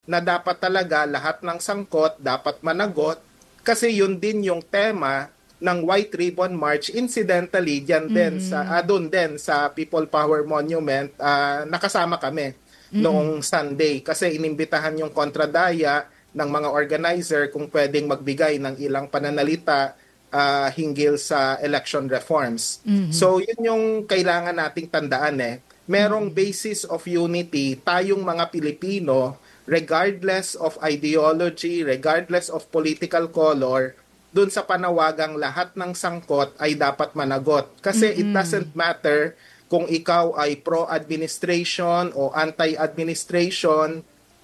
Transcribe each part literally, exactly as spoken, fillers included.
na dapat talaga lahat ng sangkot dapat managot kasi yun din yung tema ng White Ribbon March. Incidentally, diyan din sa Mm-mm. ah, doon din sa People Power Monument, ah, nakasama kami Mm-mm. noong Sunday kasi inimbitahan yung kontradaya ng mga organizer kung pwedeng magbigay ng ilang pananalita ah, hinggil sa election reforms. Mhm. So, yun yung kailangan nating tandaan eh. Merong Mm. basis of unity tayong mga Pilipino regardless of ideology, regardless of political color, dun sa panawagang lahat ng sangkot ay dapat managot. Kasi it Mm. doesn't matter kung ikaw ay pro-administration o anti-administration,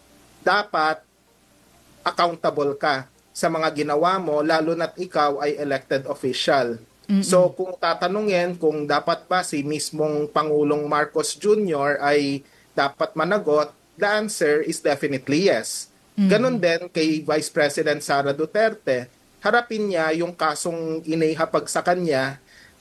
dapat accountable ka sa mga ginawa mo, lalo na't ikaw ay elected official. So Mm. kung tatanungin kung dapat ba si mismong Pangulong Marcos Junior ay dapat managot, the answer is definitely yes. Ganon Mhm. din kay Vice President Sara Duterte. Harapin niya yung kasong inihapag sa kanya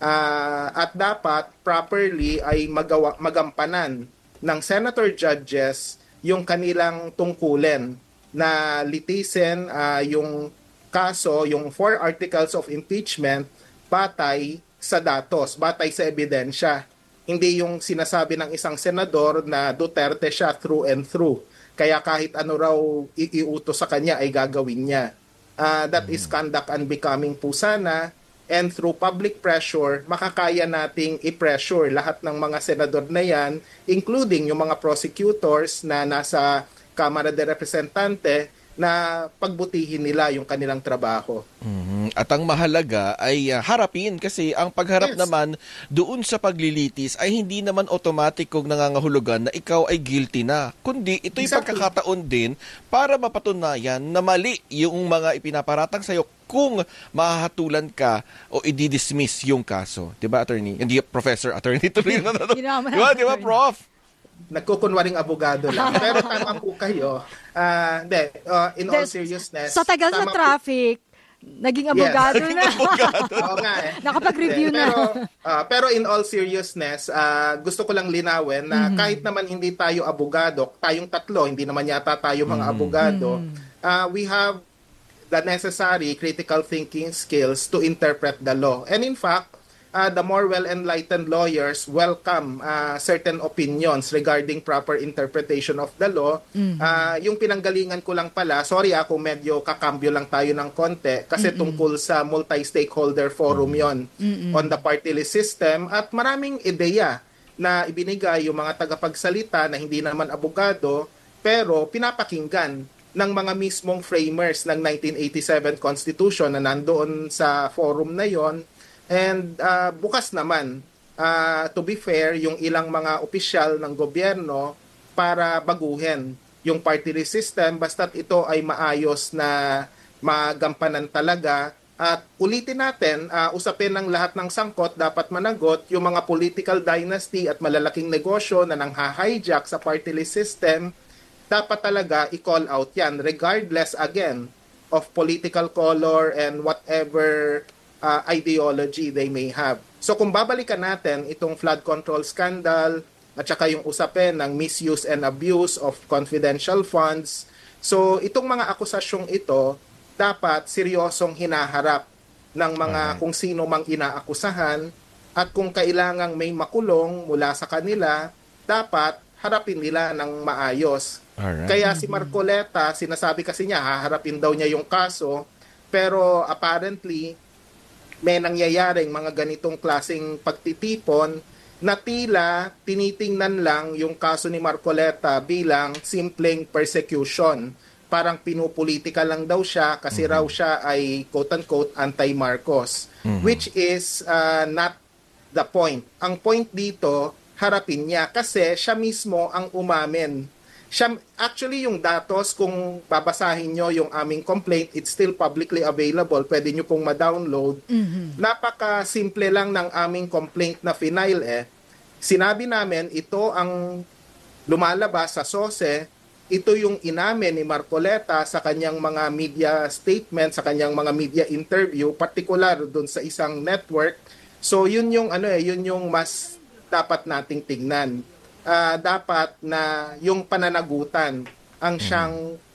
ah, at dapat properly ay magawa, magampanan ng senator judges yung kanilang tungkulin na litisin ah, yung kaso, yung four articles of impeachment batay sa datos, batay sa ebidensya. Hindi yung sinasabi ng isang senador na Duterte siya through and through. Kaya kahit ano raw iiutos sa kanya ay gagawin niya. Ah, that is conduct unbecoming po sana, and through public pressure, makakaya nating i-pressure lahat ng mga senador na yan, including yung mga prosecutors na nasa Kamara de Representante, na pagbutihin nila yung kanilang trabaho. Mhm. At ang mahalaga ay ah, harapin kasi ang pagharap Yes. naman doon sa paglilitis ay hindi naman automatic kung nangangahulugan na ikaw ay guilty na. Kundi ito'y Exactly. pagkakataon din para mapatunayan na mali yung mga ipinaparatang sa'yo kung mahahatulan ka o i-dismiss yung kaso. Diba, attorney? Hindi, professor, attorney. Tuloy na na. Ginawa mo na, Diba, diba, attorney. prof? Nagkukunwaring abogado lang. Pero tama po kayo. Ah, hindi, ah, in all Des- seriousness. Sa tagal sa tama po- traffic, naging abogado na. Oo nga eh. Nakapag-review Hindi, na. Pero, ah, pero in all seriousness, ah, gusto ko lang linawin na Mhm. kahit naman hindi tayo abogado, tayong tatlo, hindi naman yata tayo mga abogado, ah, we have the necessary critical thinking skills to interpret the law. And in fact, uh, the more well-enlightened lawyers welcome uh, certain opinions regarding proper interpretation of the law. Uh, yung pinanggalingan ko lang pala, sorry ako medyo kakambyo lang tayo ng konti kasi tungkol sa multi-stakeholder forum yon on the party list system at maraming ideya na ibinigay yung mga tagapagsalita na hindi naman abogado pero pinapakinggan ng mga mismong framers ng nineteen eighty-seven Constitution na nandoon sa forum na yon. And uh, bukas naman, uh, to be fair, yung ilang mga opisyal ng gobyerno para baguhin yung party list system basta't ito ay maayos na magampanan talaga. At ulitin natin, uh, usapin ng lahat ng sangkot dapat managot yung mga political dynasty at malalaking negosyo na nang-hijack sa party list system, dapat talaga i-call out yan regardless again of political color and whatever uh, ideology they may have. So kung babalikan natin itong flood control scandal at saka yung usapin ng misuse and abuse of confidential funds, so itong mga akusasyong ito dapat seryosong hinaharap ng mga Alright. kung sino mang inaakusahan at kung kailangang may makulong mula sa kanila, dapat harapin nila ng maayos. Alright. Kaya si Marcoleta, sinasabi kasi niya, haharapin daw niya yung kaso, pero apparently, may nangyayaring mga ganitong klaseng pagtitipon na tila tinitingnan lang yung kaso ni Marcoleta bilang simpleng persecution. Parang pinupolitika lang daw siya kasi raw siya ay quote-unquote anti-Marcos. Which is uh, not the point. Ang point dito, harapin niya kasi siya mismo ang umamin. Siya, actually, yung datos, kung babasahin nyo yung aming complaint, it's still publicly available. Pwede nyo pong ma-download. Mhm. Napaka-simple lang ng aming complaint na final eh. Sinabi namin, ito ang lumalabas sa S O S E. Ito yung inamin ni Marcoleta sa kanyang mga media statement, sa kanyang mga media interview, particular dun sa isang network. So, yun yung, ano eh, yun yung mas dapat nating tignan. Uh, dapat na yung pananagutan ang siyang